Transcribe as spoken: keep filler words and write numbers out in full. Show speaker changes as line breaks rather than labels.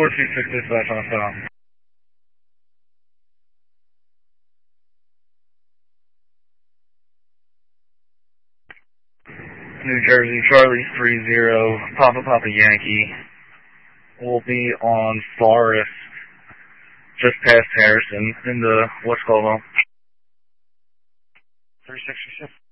four two six dispatch on stop. New Jersey, Charlie three zero, Papa Papa Yankee. We'll be on Forest, just past Harrison, in the, what's called on? three sixty-six.